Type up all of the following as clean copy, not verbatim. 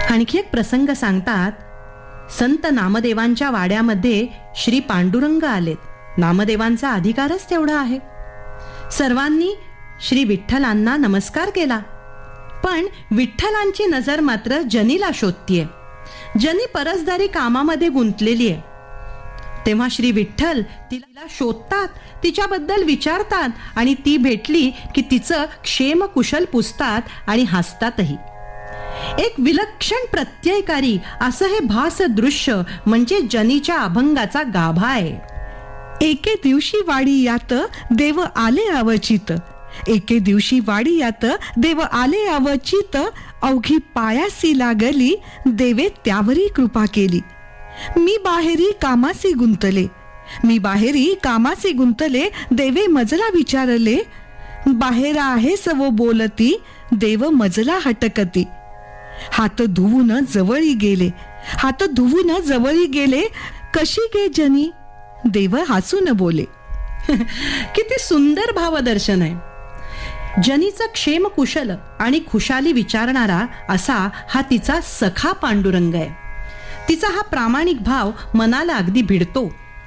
आणखी एक प्रसंग सांगतात. संत नामदेवांच्या वाड्यामध्ये श्री पांडुरंग आलेत. नामदेवांचा अधिकारच तेवढा आहे. सर्वांनी श्री विठ्ठलांना नमस्कार केला. पण विठ्ठलांची नजर मात्र जनीला शोधतीये. जनी परसदारी कामामध्ये गुंतलेली आहे. तेव्हा श्री विठ्ठल तिला शोधतात, तिच्याबद्दल विचारतात आणि ती भेटली की तिचं क्षेम कुशल पुसतात आणि हसतातही. एक विलक्षण प्रत्ययकारी असं हे भास दृश्य म्हणजे जनीच्या अभंगाचा गाभा आहे. एके दिवशी वाडी यात देव आले अवचित, एके दिवशी वाडी यात देव आले अवचित, अवघी पायासी लागली देवे त्यावरी कृपा केली. मी बाहेरी कामासी गुंतले, मी बाहेरी कामासी गुंतले, देवे मजला विचारले, बाहेर आहे सव बोलती, देव मजला हटकती. हात धुवून जवळी गेले, हात धुवून जवळी गेले, कशी गे जनी, देव हसून बोले. किती सुंदर भावदर्शन आहे. जनीचं क्षेम कुशल आणि खुशाली विचारणारा असा हा तिचा सखा पांडुरंग आहे. तिचा हा प्रामाणिक भाव मनाला अगदी भिडतो.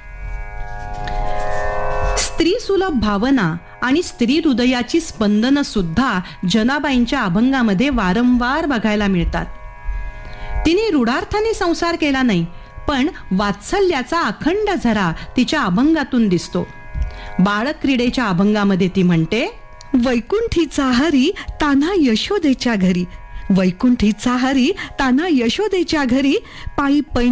स्त्री सुलभ भावना आणि स्त्री हृदयाची स्पंदन सुद्धा जनाबाईंच्या अभंगामध्ये वारंवार बघायला मिळतात. तिने रूढार्थाने संसार केला नाही, पण वात्सल्याचा अखंड झरा तिच्या अभंगातून दिसतो. बाळक्रीडेच्या अभंगामध्ये ती म्हणते, वैकुंठीचा हरी तान्हा यशोदेच्या घरी, वैकुंठीचा हरी तान्हा यशोदेच्या घरी, पायी